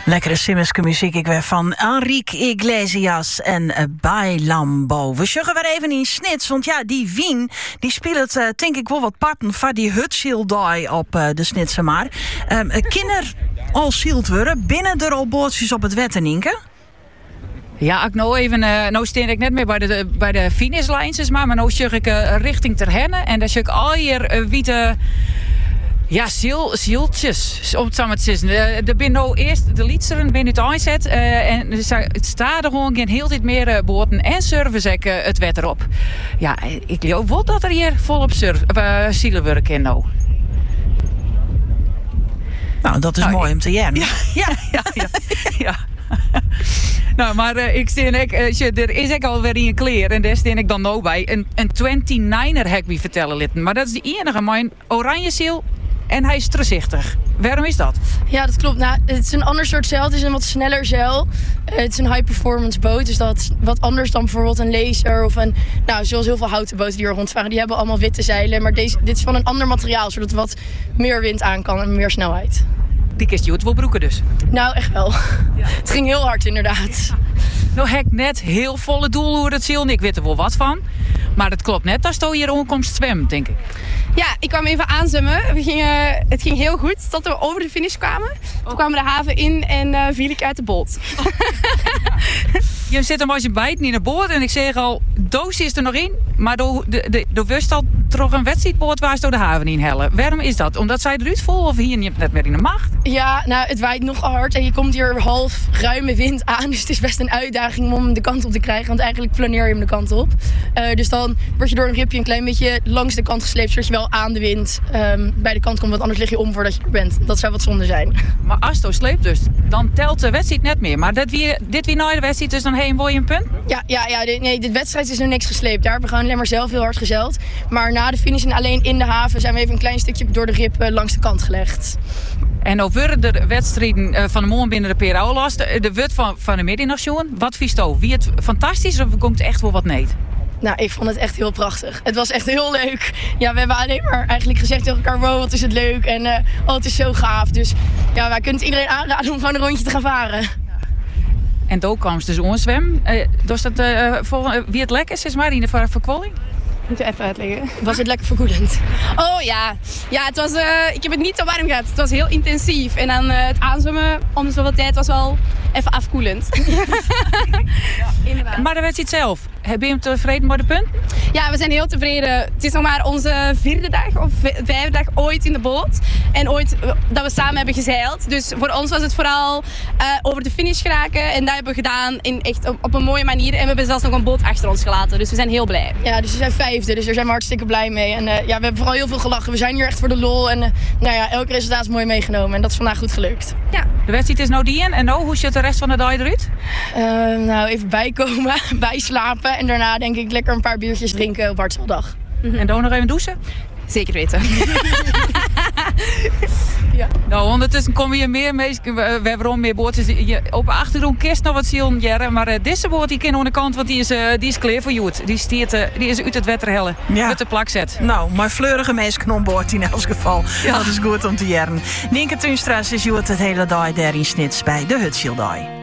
Lekkere simmeske muziek ik weer van Enrique Iglesias en Bailambo. We sjuggen weer even in Snits, want ja, die Wien die speelt denk ik wel wat parten van die Hutshieldai op de Snitse maar. Kinder al zield worden, binnen er al boordjes op het wetten, Ja, ik nou even, nou steen ik net meer bij de finishlijns, maar nou sjug ik richting Terhenne en daar sjug ik al hier witte. Ja, zieltjes, om het zo maar te zeggen. Er ben nou eerst de liederen ben het aanzet en het staat er gewoon geen heel dit meer boten en service het wet erop. Ja, ik geloof wel dat er hier volop zielen worden in nou. Nou, dat is mooi om te jaren. Ja. Nou, maar ik steen er is ook alweer in kleer en daar steen ik dan nou bij. Een 29er heb ik me vertellen litten. Maar dat is de enige, mijn oranje ziel. En hij is terugzichtig. Waarom is dat? Ja, dat klopt. Nou, het is een ander soort zeil. Het is een wat sneller zeil. Het is een high-performance boot. Dus dat is wat anders dan bijvoorbeeld een laser of een... Nou, zoals heel veel houten boten die er rondvaren. Die hebben allemaal witte zeilen. Maar dit is van een ander materiaal. Zodat er wat meer wind aan kan en meer snelheid. Die kist je het wel broeken dus? Nou, echt wel. Ja. Het ging heel hard inderdaad. Ja. Nou heb ik net heel volle doel hoe het ziel. En ik weet er wel wat van. Maar het klopt net. Daar stond hier onkomst zwemmen, denk ik. Ja, ik kwam even aanzwemmen. Het ging heel goed tot we over de finish kwamen. Toen kwamen we de haven in en viel ik uit de boot. Je zit hem als je bijt niet naar boord. En ik zeg al, doos is er nog in. Maar door wist al toch een wedstrijdboot waar ze door de haven in hellen. Waarom is dat? Omdat zij eruit vol of hier niet net meer in de macht? Ja, nou het waait nogal hard en je komt hier half ruime wind aan. Dus het is best een uitdaging om hem de kant op te krijgen. Want eigenlijk planeer je hem de kant op. Dus dan word je door een ripje een klein beetje langs de kant gesleept. Zodat je wel aan de wind bij de kant komt. Want anders lig je om voordat je er bent. Dat zou wat zonde zijn. Maar als het sleept dus, dan telt de wedstrijd net meer. Maar dit wie na de wedstrijd dus dan heen wil je een punt? Ja, de wedstrijd is nog niks gesleept. Daar hebben we gewoon alleen maar zelf heel hard gezeild. Maar na de finish en alleen in de haven zijn we even een klein stukje door de rip langs de kant gelegd. En nou worden de wedstrijden van de morgen binnen de PRO last. De wet van de middag nog. Wat vies je? Wie het fantastisch of komt het echt wel wat nee? Nou, ik vond het echt heel prachtig. Het was echt heel leuk. Ja, we hebben alleen maar eigenlijk gezegd tegen elkaar, wow, wat is het leuk. En het is zo gaaf. Dus ja, wij kunnen het iedereen aanraden om gewoon een rondje te gaan varen. En toen kwam ze dus onzwem. Dus dat wie het lekker is, maar in de verkwalling? Moet je even uitleggen. Was het lekker verkoelend? Oh ja. Ja, het was, ik heb het niet zo warm gehad. Het was heel intensief. En dan het aanzwemmen om de zoveel tijd was wel even afkoelend. Ja, inderdaad. Maar de wedstrijd zelf, heb je hem tevreden met de punt? Ja, we zijn heel tevreden. Het is nog maar onze 4e dag of 5e dag ooit in de boot. En ooit dat we samen hebben gezeild. Dus voor ons was het vooral over de finish geraken. En dat hebben we gedaan echt op een mooie manier. En we hebben zelfs nog een boot achter ons gelaten. Dus we zijn heel blij. Ja, dus we zijn 5e. Dus daar zijn we hartstikke blij mee. En we hebben vooral heel veel gelachen. We zijn hier echt voor de lol. En elk resultaat is mooi meegenomen. En dat is vandaag goed gelukt. Ja. De wedstrijd is nou die in. En nou, hoe ziet de rest van de dag eruit? Even bijkomen, bijslapen. En daarna denk ik lekker een paar biertjes drinken op Hartzeldag. En dan nog even douchen? Zeker weten. Ja. Nou, ondertussen komen hier meer mee. We hebben al meer bootjes. Op de achtergrond kist nog wat zielen jaren. Maar deze boot die kan aan de kant, want die is klaar voor jou. Die is uit het wetterhellen. Ja. Met de plak zet. Nou, maar fleurige mensen on boord in elk geval. Ja. Dat is goed om te jaren. Nienke Tuinstra is het hele dag daar in Snits bij de Hutshieldai.